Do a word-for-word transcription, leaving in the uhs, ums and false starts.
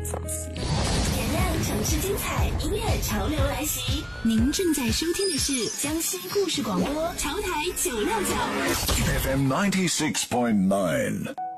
点亮城市精彩，音乐潮流来袭。您正在收听的是江西故事广播潮台九六九 F M ninety six point nine。